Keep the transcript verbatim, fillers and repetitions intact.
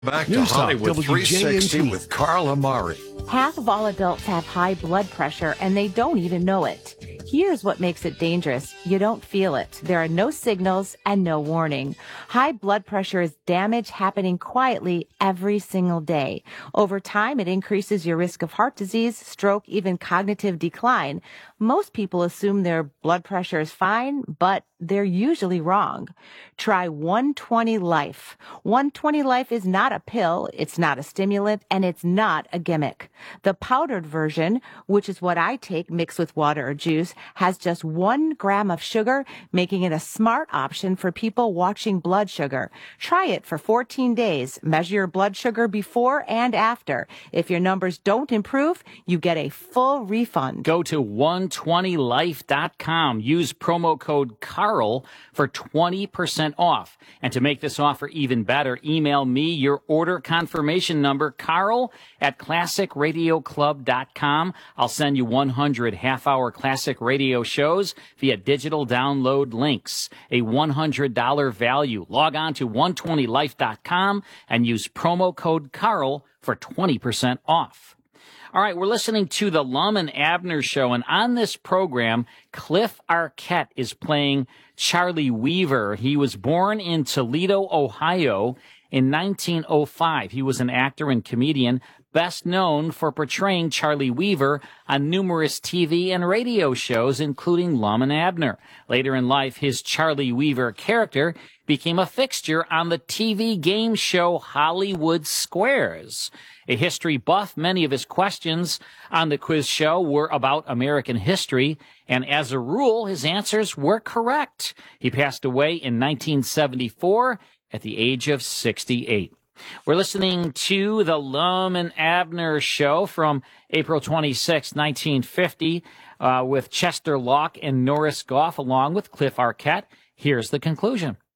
Back to News Talk, Hollywood three sixty W J M T. with Carl Amari. Half of all adults have high blood pressure and they don't even know it. Here's what makes it dangerous. You don't feel it. There are no signals and no warning. High blood pressure is damage happening quietly every single day. Over time, it increases your risk of heart disease, stroke, even cognitive decline. Most people assume their blood pressure is fine, but they're usually wrong. Try one twenty Life. one twenty Life is not a pill, it's not a stimulant, and it's not a gimmick. The powdered version, which is what I take mixed with water or juice, has just one gram of sugar, making it a smart option for people watching blood sugar. Try it for fourteen days. Measure your blood sugar before and after. If your numbers don't improve, you get a full refund. Go to one twenty life dot com. Use promo code Carl for twenty percent off. And to make this offer even better, email me your order confirmation number, Carl at classic radio club dot com. I'll send you one hundred half-hour classic radio shows via digital download links, a one hundred dollars value. Log on to one twenty life dot com and use promo code Carl for twenty percent off. All right, we're listening to the Lum and Abner Show, and on this program, Cliff Arquette is playing Charlie Weaver. He was born in Toledo, Ohio in nineteen oh five. He was an actor and comedian, best known for portraying Charlie Weaver on numerous T V and radio shows, including Lum and Abner. Later in life, his Charlie Weaver character became a fixture on the T V game show Hollywood Squares. A history buff, many of his questions on the quiz show were about American history, and as a rule, his answers were correct. He passed away in nineteen seventy-four at the age of sixty-eight. We're listening to the Lum and Abner Show from April twenty-sixth, nineteen fifty, uh, with Chester Locke and Norris Goff, along with Cliff Arquette. Here's the conclusion.